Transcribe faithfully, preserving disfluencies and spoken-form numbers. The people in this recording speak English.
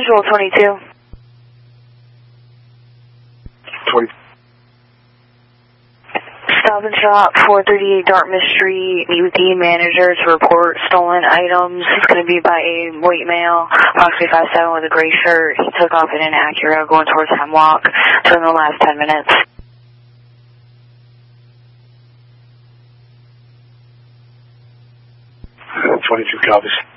Visual twenty-two. twenty. Stop and shop, four thirty-eight Dartmouth Street. Meet with the manager to report stolen items. It's going to be by a white male, approximately five seven with a gray shirt. He took off in an Acura going towards Hemlock. So in the last ten minutes. twenty-two copies.